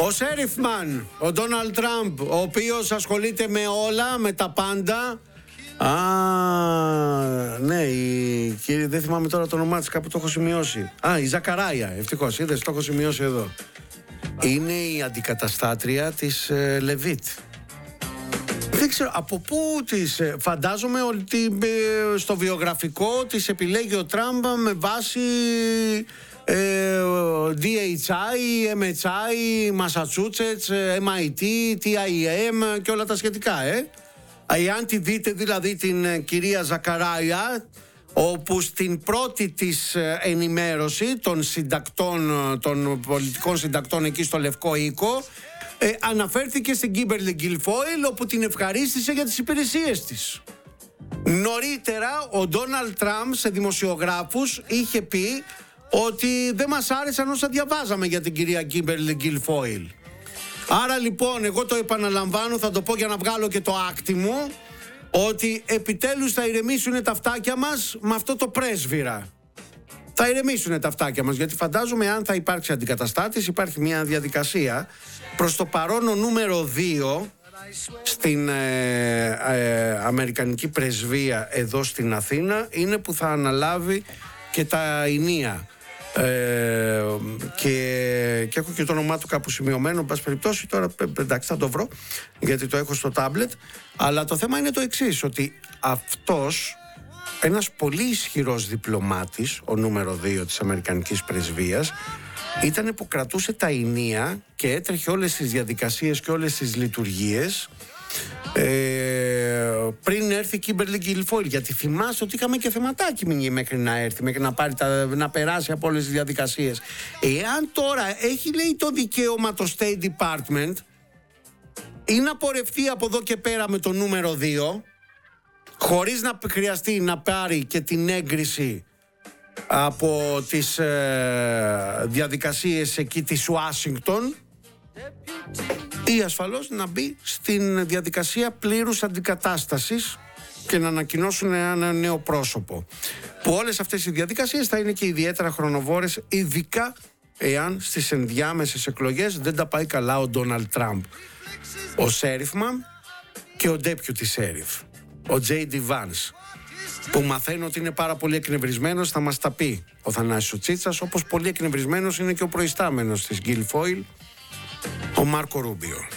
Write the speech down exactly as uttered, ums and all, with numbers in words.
Ο Σέριφμαν, ο Ντόναλντ Τραμπ, ο οποίος ασχολείται με όλα, με τα πάντα. Α, ναι, η κύριε, δεν θυμάμαι τώρα το όνομά της, κάπου το έχω σημειώσει. Α, η Ζακαράια, ευτυχώς, είδες, το έχω σημειώσει εδώ. Είναι η αντικαταστάτρια της ε, Λεβίτ. Δεν ξέρω από πού της, ε, φαντάζομαι ότι ε, στο βιογραφικό της επιλέγει ο Τραμπ με βάση ε, ντι έιτς άι, εμ έιτς άι, Massachusetts, εμ άι τι, τι άι εμ και όλα τα σχετικά, ε. Εάν τη δείτε δηλαδή την ε, κυρία Ζακαράια, όπου στην πρώτη της ενημέρωση των συντακτών, των πολιτικών συντακτών εκεί στο Λευκό Οίκο, ε, αναφέρθηκε στην Κίμπερλι Γκιλφόιλ, όπου την ευχαρίστησε για τις υπηρεσίες της. Νωρίτερα ο Ντόναλντ Τραμπ σε δημοσιογράφους είχε πει ότι δεν μας άρεσαν όσα διαβάζαμε για την κυρία Κίμπερλι Γκιλφόιλ. Άρα λοιπόν εγώ το επαναλαμβάνω, θα το πω για να βγάλω και το άκτη μου, ότι επιτέλους θα ηρεμήσουν τα αυτάκια μας με αυτό το πρέσβυρα. Θα ηρεμήσουν τα αυτάκια μας, γιατί φαντάζομαι αν θα υπάρξει αντικαταστάτης, υπάρχει μια διαδικασία. Προς το παρόν ο νούμερο δύο στην ε, ε, Αμερικανική πρεσβεία εδώ στην Αθήνα είναι που θα αναλάβει και τα ενία. Ε, και, και έχω και το όνομά του κάπου σημειωμένο, εν πάση περιπτώσει. Τώρα εντάξει, θα το βρω, γιατί το έχω στο τάμπλετ. Αλλά το θέμα είναι το εξής, ότι αυτός, ένας πολύ ισχυρός διπλωμάτης, ο νούμερο δύο της Αμερικανικής πρεσβείας, ήταν που κρατούσε τα ενία και έτρεχε όλες τις διαδικασίες και όλες τις λειτουργίες Ε, πριν έρθει η Κίμπερλι Γκιλφόιλ. Γιατί θυμάστε ότι είχαμε και θεματάκι μέχρι να έρθει, μέχρι να, πάρει τα, να περάσει από όλες τις διαδικασίες. Εάν τώρα έχει, λέει, το δικαίωμα το State Department ή να πορευτεί από εδώ και πέρα με το νούμερο δύο, χωρίς να χρειαστεί να πάρει και την έγκριση από τις ε, διαδικασίες εκεί της Ουάσιγκτον, ή ασφαλώς να μπει στην διαδικασία πλήρους αντικατάστασης και να ανακοινώσουν ένα νέο πρόσωπο. Που όλες αυτές οι διαδικασίες θα είναι και ιδιαίτερα χρονοβόρες, ειδικά εάν στις ενδιάμεσες εκλογές δεν τα πάει καλά ο Ντόναλντ Τραμπ. Ο Σέριφμαν και ο Deputy Sheriff, ο τζέι ντι Vance, που μαθαίνω ότι είναι πάρα πολύ εκνευρισμένος, θα μας τα πει ο Θανάσης ο Τσίτσας, όπως πολύ εκνευρισμένος είναι και ο προϊστάμενος της Γκιλφόιλ, ο Μάρκο Ρούμπιο.